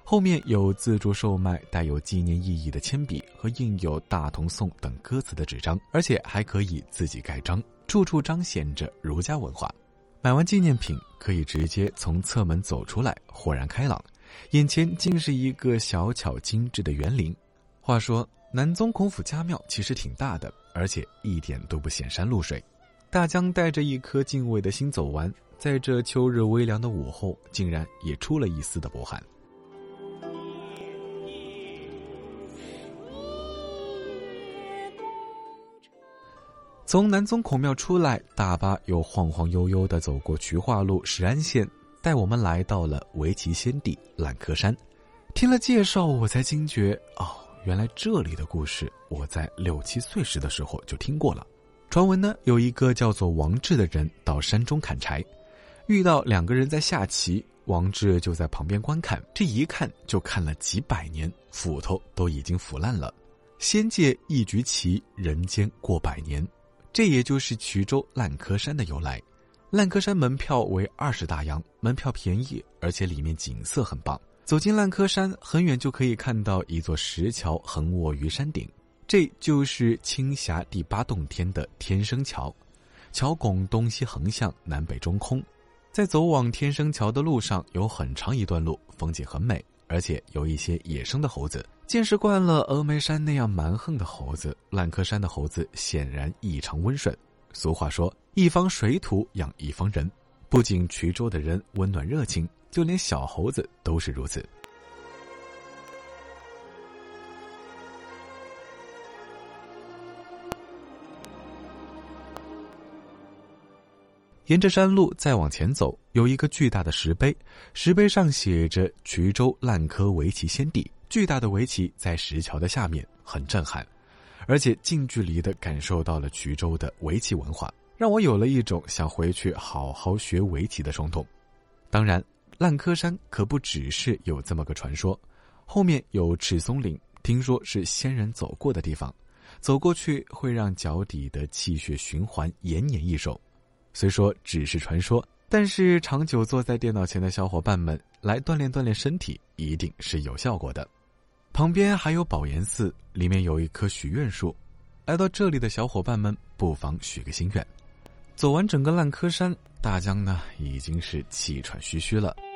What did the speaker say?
后面有自助售卖带有纪念意义的铅笔和印有大同颂等歌词的纸张，而且还可以自己盖章，处处彰显着儒家文化。买完纪念品可以直接从侧门走出来，豁然开朗，眼前竟是一个小巧精致的园林。话说南宗孔府家庙其实挺大的，而且一点都不显山露水。大江带着一颗敬畏的心走完，在这秋日微凉的午后，竟然也出了一丝的薄汗。从南宗孔庙出来，大巴又晃晃悠悠地走过渠化路石安县，带我们来到了围棋先帝烂柯山。听了介绍，我才惊觉，原来这里的故事我在6、7岁时的时候就听过了。传闻呢，有一个叫做王志的人到山中砍柴，遇到2个人在下棋，王志就在旁边观看，这一看就看了几百年，斧头都已经腐烂了。仙界一局棋，人间过百年，这也就是衢州烂柯山的由来。烂柯山门票为20大洋，门票便宜，而且里面景色很棒。走进烂柯山，很远就可以看到一座石桥横卧于山顶，这就是青霞第8洞天的天生桥。桥拱东西横向，南北中空。在走往天生桥的路上有很长一段路，风景很美，而且有一些野生的猴子。见识惯了峨眉山那样蛮横的猴子，烂柯山的猴子显然异常温顺。俗话说，一方水土养一方人，不仅衢州的人温暖热情，就连小猴子都是如此。沿着山路再往前走，有一个巨大的石碑，石碑上写着衢州烂柯围棋先帝。巨大的围棋在石桥的下面，很震撼，而且近距离地感受到了衢州的围棋文化，让我有了一种想回去好好学围棋的冲动。当然，烂柯山可不只是有这么个传说，后面有赤松岭，听说是仙人走过的地方，走过去会让脚底的气血循环延年益寿。虽说只是传说，但是长久坐在电脑前的小伙伴们来锻炼锻炼身体，一定是有效果的。旁边还有宝岩寺，里面有一棵许愿树，来到这里的小伙伴们不妨许个心愿。走完整个烂柯山，大江呢已经是气喘吁吁了。